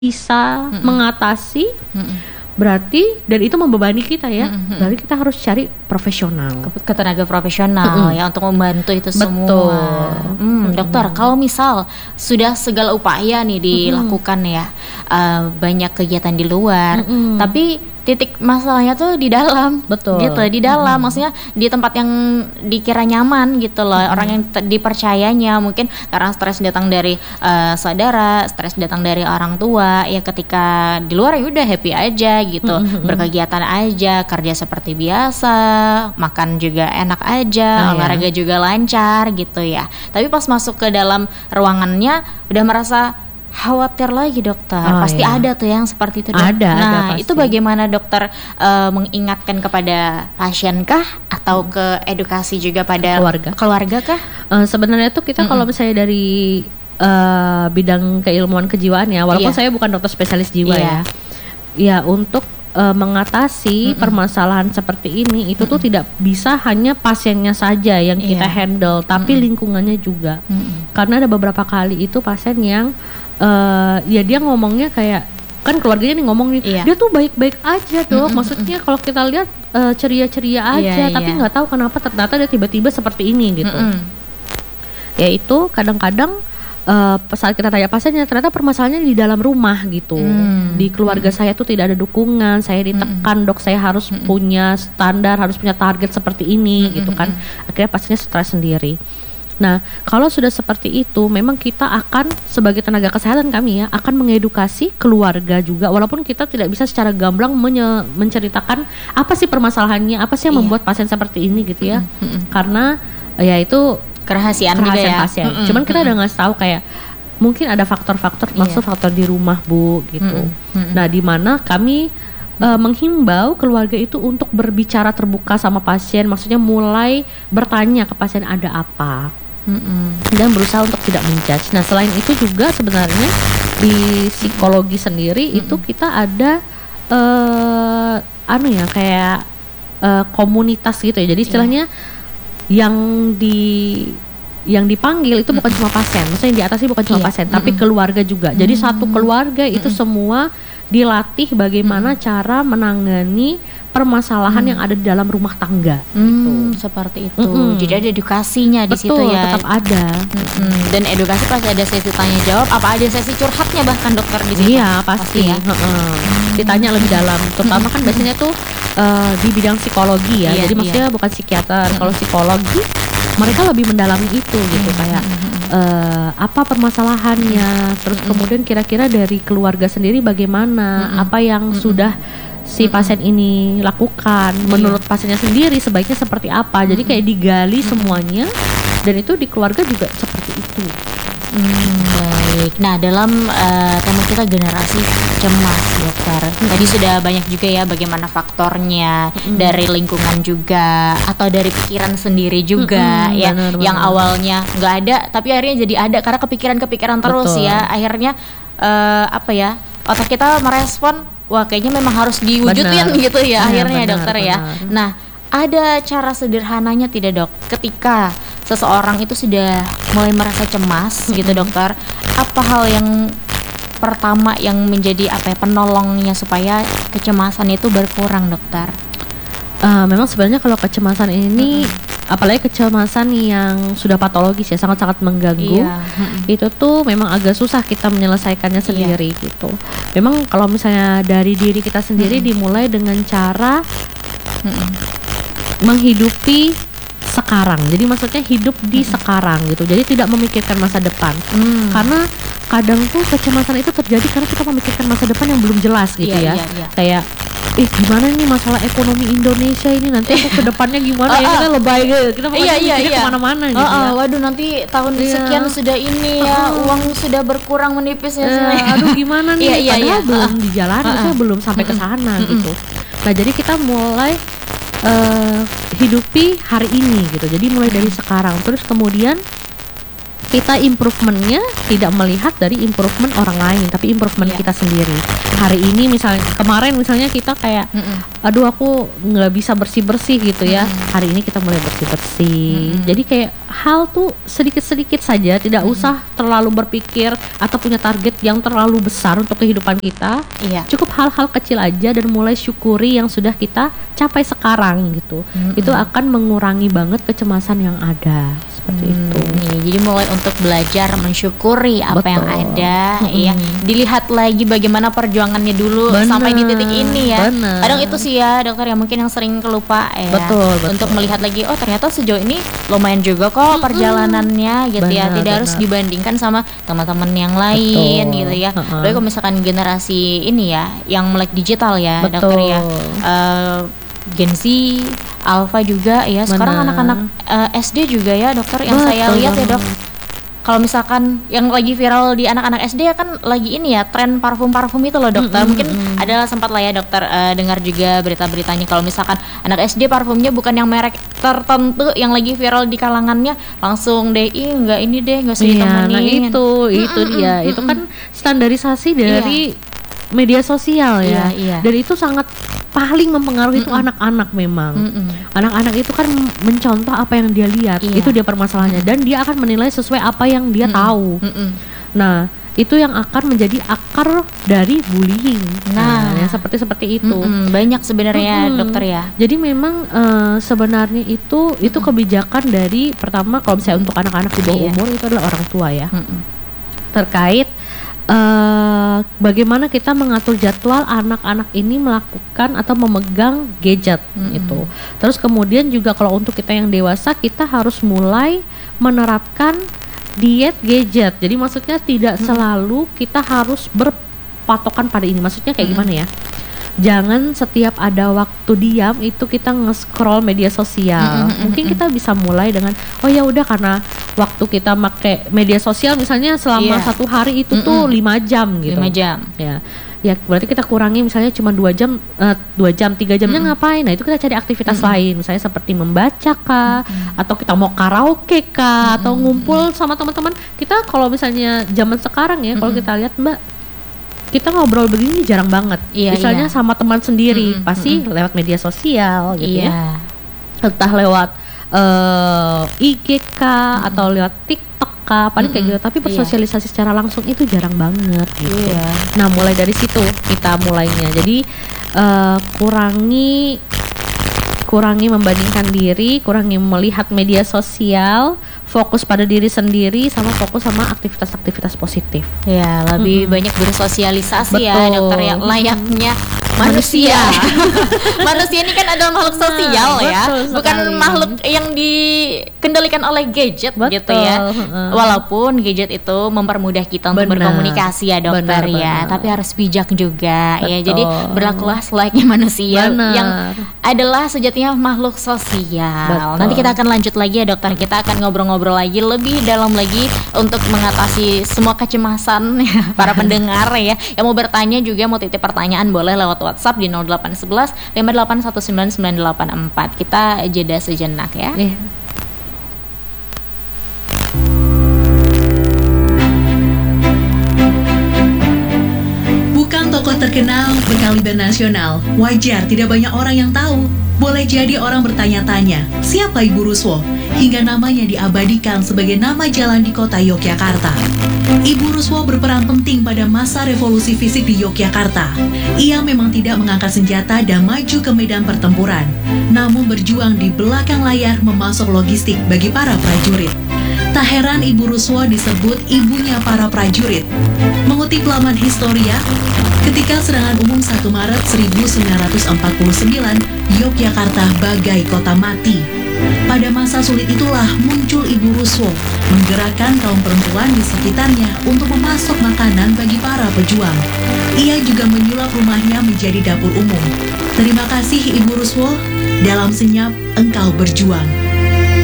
bisa Mm-mm. mengatasi, berarti dan itu membebani kita ya. Berarti kita harus cari profesional. Ke tenaga profesional ya untuk membantu itu semua. Dokter, kalau misal sudah segala upaya nih dilakukan ya, banyak kegiatan di luar, tapi titik masalahnya tuh di dalam, Betul. gitu, di dalam, maksudnya di tempat yang dikira nyaman gitu loh, orang yang dipercayanya, mungkin karena stres datang dari saudara, stres datang dari orang tua, ya ketika di luar ya udah happy aja gitu, berkegiatan aja, kerja seperti biasa, makan juga enak aja, olahraga juga lancar gitu ya. Tapi pas masuk ke dalam ruangannya udah merasa khawatir lagi dokter. Pasti ada tuh yang seperti itu dok. Ada itu bagaimana dokter mengingatkan kepada pasien kah atau ke edukasi juga pada keluarga kah? Sebenarnya tuh kita kalau misalnya dari bidang keilmuan kejiwaan ya, walaupun saya bukan dokter spesialis jiwa ya untuk mengatasi permasalahan seperti ini itu tuh tidak bisa hanya pasiennya saja yang kita handle, tapi lingkungannya juga. Karena ada beberapa kali itu pasien yang ya dia ngomongnya kayak, kan keluarganya nih ngomong nih, dia tuh baik-baik aja dok, maksudnya kalau kita lihat ceria-ceria aja, tapi nggak tahu kenapa ternyata dia tiba-tiba seperti ini gitu. Yaitu kadang-kadang saat kita tanya pasiennya, ternyata permasalahannya di dalam rumah gitu. Di keluarga saya tuh tidak ada dukungan, saya ditekan dok, saya harus punya standar, harus punya target seperti ini gitu kan. Akhirnya pasiennya stres sendiri. Nah, kalau sudah seperti itu, memang kita akan sebagai tenaga kesehatan kami ya akan mengedukasi keluarga juga, walaupun kita tidak bisa secara gamblang menceritakan apa sih permasalahannya, apa sih yang membuat pasien seperti ini gitu ya. Karena ya itu kerahasiaan juga ya. Pasien. Cuman kita udah ngasih tahu kayak mungkin ada faktor-faktor, maksud faktor di rumah Bu gitu. Nah, di mana kami menghimbau keluarga itu untuk berbicara terbuka sama pasien, maksudnya mulai bertanya ke pasien ada apa. Dan berusaha untuk tidak menjudge. Nah, selain itu juga sebenarnya di psikologi sendiri itu kita ada kayak komunitas gitu ya. Jadi istilahnya yang dipanggil itu bukan cuma pasien, maksudnya yang di atasnya bukan cuma pasien, tapi keluarga juga. Jadi satu keluarga itu semua dilatih bagaimana cara menangani permasalahan yang ada di dalam rumah tangga. Gitu. Seperti itu. Jadi ada edukasinya di situ ya. Tetap ada. Dan edukasi pasti ada sesi tanya jawab, apa ada sesi curhatnya bahkan dokter di situ? Iya pasti ya. Ditanya lebih dalam, terutama kan biasanya tuh di bidang psikologi ya. Jadi maksudnya bukan psikiater. Kalau psikologi mereka lebih mendalami itu gitu, kayak apa permasalahannya, terus kemudian kira-kira dari keluarga sendiri bagaimana, apa yang sudah si pasien ini lakukan, menurut pasiennya sendiri sebaiknya seperti apa. Jadi kayak digali semuanya, dan itu di keluarga juga seperti itu. Baik. Nah, dalam tema kita generasi cemas, dokter. Tadi sudah banyak juga ya bagaimana faktornya, dari lingkungan juga atau dari pikiran sendiri juga ya. Bener. Yang awalnya nggak ada, tapi akhirnya jadi ada karena kepikiran terus. Betul. Ya. Akhirnya otak kita merespon, wah kayaknya memang harus diwujudin gitu ya. Akhirnya dokter ya. Nah, ada cara sederhananya tidak dok? Ketika seseorang itu sudah mulai merasa cemas gitu dokter, apa hal yang pertama yang menjadi penolongnya supaya kecemasan itu berkurang dokter? Memang sebenarnya kalau kecemasan ini apalagi kecemasan yang sudah patologis ya, sangat-sangat mengganggu, itu tuh memang agak susah kita menyelesaikannya sendiri gitu. Memang kalau misalnya dari diri kita sendiri dimulai dengan cara menghidupi sekarang. Jadi maksudnya hidup di sekarang gitu. Jadi tidak memikirkan masa depan. Karena kadang tuh kecemasan itu terjadi karena kita memikirkan masa depan yang belum jelas gitu ya. Kayak gimana nih masalah ekonomi Indonesia ini, nanti aku ke depannya gimana ya, kita lebay gitu. Kita mikirnya kemana-mana gitu ya. Waduh, nanti tahun sekian sudah ini ya, uang sudah berkurang menipis ya. Aduh gimana nih, padahal belum dijalani, saya belum sampai ke sana gitu. Nah, jadi kita mulai hidupi hari ini gitu. Jadi mulai dari sekarang, terus kemudian kita improvementnya tidak melihat dari improvement orang lain, tapi improvement kita sendiri. Hari ini misalnya, kemarin misalnya kita kayak, aduh aku nggak bisa bersih-bersih gitu ya. Hari ini kita mulai bersih-bersih. Jadi kayak hal tuh sedikit-sedikit saja, tidak usah terlalu berpikir atau punya target yang terlalu besar untuk kehidupan kita. Cukup hal-hal kecil aja dan mulai syukuri yang sudah kita capai sekarang gitu. Itu akan mengurangi banget kecemasan yang ada. Seperti itu. Jadi mulai untuk belajar mensyukuri apa yang ada, ya. Dilihat lagi bagaimana perjuangannya dulu sampai di titik ini ya. Kadang itu sih ya dokter ya, mungkin yang sering kelupa ya. Betul. Untuk melihat lagi, oh ternyata sejauh ini lumayan juga kok perjalanannya gitu ya. Tidak harus dibandingkan sama teman-teman yang lain gitu ya. Lalu kalau misalkan generasi ini ya, yang melek digital ya dokter ya. Gen Z, Alpha juga ya. Sekarang anak-anak SD juga ya dokter yang saya lihat ya dok. Kalau misalkan yang lagi viral di anak-anak SD ya kan lagi ini ya, tren parfum-parfum itu loh dokter. Mungkin ada sempat lah ya dokter dengar juga berita-beritanya kalau misalkan anak SD parfumnya bukan yang merek tertentu yang lagi viral di kalangannya, langsung deh enggak ini deh, enggak usah ditemenin. Nah itu dia. Itu kan standarisasi dari media sosial ya. Dan itu sangat paling mempengaruhi itu anak-anak memang. Anak-anak itu kan mencontoh apa yang dia lihat. Itu dia permasalahannya, dan dia akan menilai sesuai apa yang dia tahu. Nah, itu yang akan menjadi akar dari bullying. Nah, yang seperti itu. Banyak sebenarnya dokter ya. Jadi memang sebenarnya itu kebijakan dari, pertama kalau misalnya untuk anak-anak di bawah umur itu adalah orang tua ya. Terkait bagaimana kita mengatur jadwal anak-anak ini melakukan atau memegang gadget itu. Terus kemudian juga kalau untuk kita yang dewasa, kita harus mulai menerapkan diet gadget. Jadi maksudnya tidak selalu kita harus berpatokan pada ini. Maksudnya kayak gimana ya? Jangan setiap ada waktu diam itu kita nge-scroll media sosial. Mungkin kita bisa mulai dengan, oh ya udah, karena waktu kita pakai media sosial misalnya selama satu hari itu tuh 5 jam gitu. 5 jam. Ya berarti kita kurangi misalnya cuma 2 jam, 3 jamnya ngapain? Nah itu kita cari aktivitas lain, misalnya seperti membaca kah, atau kita mau karaoke kah, atau ngumpul sama teman-teman. Kita kalau misalnya zaman sekarang ya, kalau kita lihat Mbak, kita ngobrol begini jarang banget. Misalnya sama teman sendiri, pasti lewat media sosial gitu ya. Entah lewat IG kah, atau lewat TikTok kah, paling kayak gitu. Tapi bersosialisasi secara langsung itu jarang banget gitu. Nah, mulai dari situ kita mulainya. Jadi kurangi membandingkan diri, kurangi melihat media sosial, fokus pada diri sendiri, sama fokus sama aktivitas-aktivitas positif. Ya, lebih banyak bersosialisasi ya dokter ya, layaknya manusia. Manusia ini kan adalah makhluk sosial ya, bukan makhluk yang dikendalikan oleh gadget gitu ya. Walaupun gadget itu mempermudah kita untuk berkomunikasi ya dokter ya, tapi harus bijak juga ya. Jadi berlakulah selayaknya manusia yang adalah sejatinya makhluk sosial. Nanti kita akan lanjut lagi ya dokter, kita akan ngobrol-ngobrol lagi lebih dalam lagi untuk mengatasi semua kecemasan ya, para pendengar ya. Yang mau bertanya juga, mau titip pertanyaan, boleh lewat WhatsApp di 0811 581994. Kita jeda sejenak ya. Bukan tokoh terkenal berkaliber nasional, wajar tidak banyak orang yang tahu. Boleh jadi orang bertanya-tanya, siapa Ibu Ruswo? Hingga namanya diabadikan sebagai nama jalan di kota Yogyakarta. Ibu Ruswo berperan penting pada masa revolusi fisik di Yogyakarta. Ia memang tidak mengangkat senjata dan maju ke medan pertempuran, namun berjuang di belakang layar memasok logistik bagi para prajurit. Tak heran Ibu Ruswo disebut ibunya para prajurit. Mengutip laman Historia, ketika serangan umum 1 Maret 1949, Yogyakarta bagai kota mati. Pada masa sulit itulah muncul Ibu Ruswo, menggerakkan kaum perempuan di sekitarnya untuk memasok makanan bagi para pejuang. Ia juga menyulap rumahnya menjadi dapur umum. Terima kasih Ibu Ruswo, dalam senyap engkau berjuang.